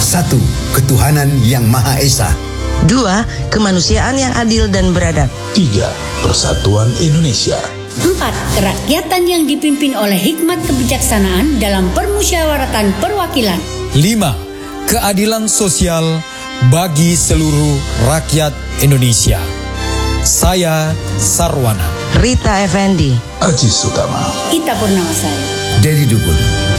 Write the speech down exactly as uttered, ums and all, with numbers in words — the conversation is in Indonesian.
Satu, ketuhanan yang Maha Esa. Dua, kemanusiaan yang adil dan beradab. Tiga, persatuan Indonesia. Empat, kerakyatan yang dipimpin oleh hikmat kebijaksanaan dalam permusyawaratan perwakilan. Lima, keadilan sosial bagi seluruh rakyat Indonesia. Saya Sarwana. Rita Effendi. Aji Sutama. Ita Purnamasari. Dedi Dukun.